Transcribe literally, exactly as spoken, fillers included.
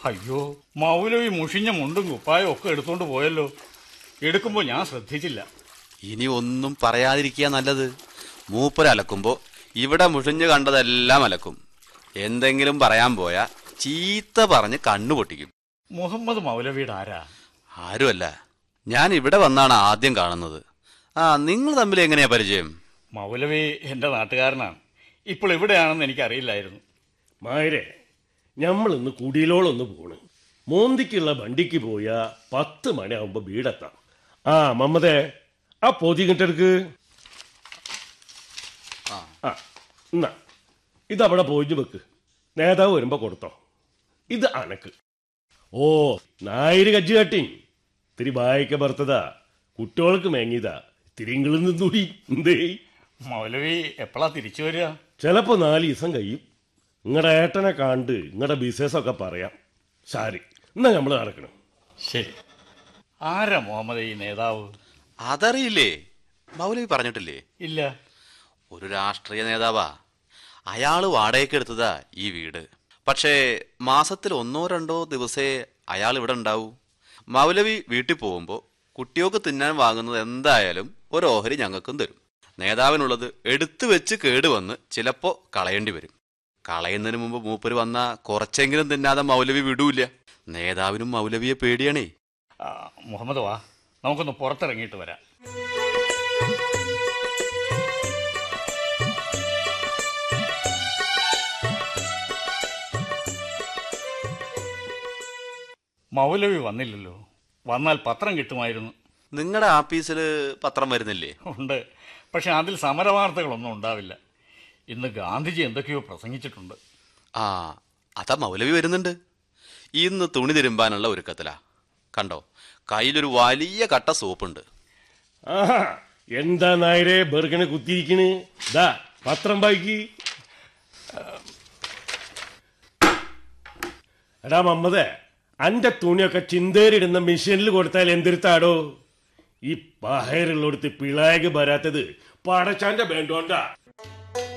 അയ്യോ, മൗലവി മുഷിഞ്ഞ മുണ്ടും കുപ്പായും ഒക്കെ എടുത്തോണ്ട് പോയല്ലോ. എടുക്കുമ്പോ ഞാൻ ശ്രദ്ധിച്ചില്ല. ഇനി ഒന്നും പറയാതിരിക്കുക നല്ലത്. മൂപ്പരലക്കുമ്പോ ഇവിടെ മുഷിഞ്ഞു കണ്ടതെല്ലാം അലക്കും. എന്തെങ്കിലും പറയാൻ പോയാ ചീത്ത പറഞ്ഞ് കണ്ണു പൊട്ടിക്കും. മുഹമ്മദ് മൗലവിയുടെ ആരാ? ആരുമല്ല, ഞാൻ ഇവിടെ വന്നാണ് ആദ്യം കാണുന്നത്. ആ, നിങ്ങൾ തമ്മിൽ എങ്ങനെയാ പരിചയം? മൗലവി എന്റെ നാട്ടുകാരനാണ്. ഇപ്പോൾ ഇവിടെയാണെന്ന് എനിക്കറിയില്ലായിരുന്നു. മായരെ, ഞമ്മളിന്ന് കുടിയിലോളൊന്ന് പോണ്. മോന്തിക്കുള്ള വണ്ടിക്ക് പോയാ പത്ത് മണിയാവുമ്പോ വീടെത്താം. ആ മമ്മദേ, ആ പോതി കിട്ടെടുക്ക്. ആ എന്നാ ഇതവിടെ പോയി വെക്ക്. നേതാവ് വരുമ്പോ കൊടുത്തോ. ഇത് അനക്ക്. ഓ, നായിര് കജ്ജ് കട്ടി ഇത്തിരി ബായിക്ക ബർത്തതാ, കുട്ടികൾക്ക് മേങ്ങിയതാ. തിരിങ്ങളിൽ നിന്നൂടി എന്തേ? മൗലവി എപ്പോഴാ തിരിച്ചു വരിക? ചിലപ്പോ നാല് ദിവസം കഴിയും. നിങ്ങളുടെ ഏട്ടനെ കണ്ട് നിങ്ങളുടെ ബിസിനസ് ഒക്കെ പറയാം. ശരി, എന്നാ നമ്മള് നടക്കണം. ശരി. ആരാ മുഹമ്മദ് ഈ നേതാവ്? അതറിയില്ലേ? മൗലവി പറഞ്ഞിട്ടില്ലേ? ഇല്ല. ഒരു രാഷ്ട്രീയ നേതാവാ. അയാള് വാടകയ്ക്ക് എടുത്തതാ ഈ വീട്. പക്ഷേ മാസത്തിൽ ഒന്നോ രണ്ടോ ദിവസേ അയാൾ ഇവിടെ ഉണ്ടാവൂ. മൗലവി വീട്ടിൽ പോകുമ്പോൾ കുട്ടികൾക്ക് തിന്നാൻ വാങ്ങുന്നത് എന്തായാലും ഒരു ഓഹരി ഞങ്ങൾക്കും തരും. നേതാവിനുള്ളത് എടുത്തു വെച്ച് കേടുവന്ന് ചിലപ്പോ കളയേണ്ടി വരും. കളയുന്നതിന് മുമ്പ് മൂപ്പര് വന്ന കുറച്ചെങ്കിലും തിന്നാതെ മൗലവി വിടൂല്ല. നേതാവിനും മൗലവിയെ പേടിയാണേ. മുഹമ്മദ് വാ, നമുക്കൊന്ന് പുറത്തിറങ്ങിയിട്ട് വരാം. മൗലവി വന്നില്ലല്ലോ. വന്നാൽ പത്രം കിട്ടുമായിരുന്നു. നിങ്ങളുടെ ആഫീസിൽ പത്രം വരുന്നില്ലേ? ഉണ്ട്, പക്ഷെ അതിൽ സമരവാർത്തകളൊന്നും ഉണ്ടാവില്ല. ഇന്ന് ഗാന്ധിജി എന്തൊക്കെയോ പ്രസംഗിച്ചിട്ടുണ്ട്. ആ, അതാ മൗലവി വരുന്നുണ്ട്. ഇന്ന് തുണി തിരുമ്പാനുള്ള ഒരുക്കത്തിലാ. കണ്ടോ, കയ്യിലൊരു വലിയ കട്ട സോപ്പുണ്ട്. ആഹാ, എന്താ നായരെ ബെർഗന് കുത്തിയിരിക്കണ്? ദാ പത്രം വായിക്കി. എടാ മമ്മദേ, അന്റെ തുണിയൊക്കെ ചിന്തേരിടുന്ന മെഷീനിൽ കൊടുത്താൽ എന്തിരുത്താടോ? ഈ പഹരുള്ളടുത്ത് പിളായക്ക് വരാത്തത് പടച്ചാന്റെ വേണ്ടോണ്ടാ.